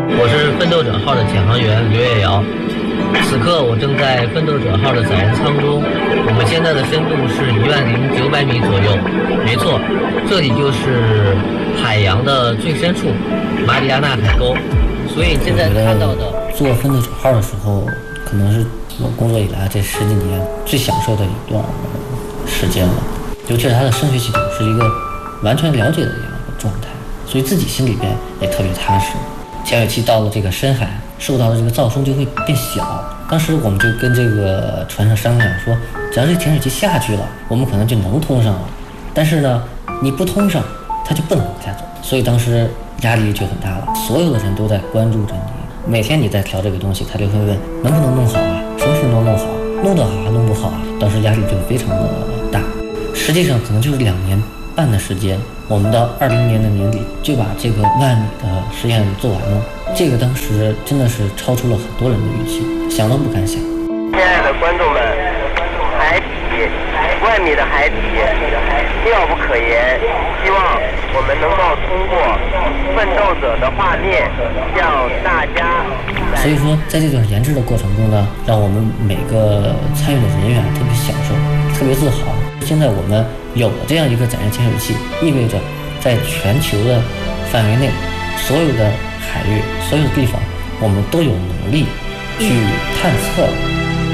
我是奋斗者号的潜航员刘月瑶，此刻我正在奋斗者号的载人舱中，我们现在的深度是10900米左右，没错，这里就是海洋的最深处，马里亚纳海沟。所以现在看到的坐奋斗者号的时候，可能是我工作以来这10几年最享受的一段时间了，尤其是它的声学系统是一个完全了解的这样一个状态，所以自己心里边也特别踏实。潜水器到了这个深海，受到的这个噪声就会变小。当时我们就跟这个船上商量说，只要这潜水器下去了，我们可能就能通上了。但是呢，你不通上，它就不能往下走。所以当时压力就很大了，所有的人都在关注着你。每天你在调这个东西，他就会问能不能弄好啊，什么时候能弄好，弄得好还弄不好啊。当时压力就非常的大。实际上可能就是2年半的时间，我们到20年的年底就把这个10000米的实验做完了。这个当时真的是超出了很多人的预期，想都不敢想。 亲爱的观众们，海底10000米的海底妙不可言，希望我们能够通过奋斗者的画面向大家。 所以说在这段研制的过程中呢，让我们每个参与的人员特别享受，特别自豪。现在我们有了这样一个载人潜水器，意味着在全球的范围内，所有的海域、所有的地方，我们都有能力去探测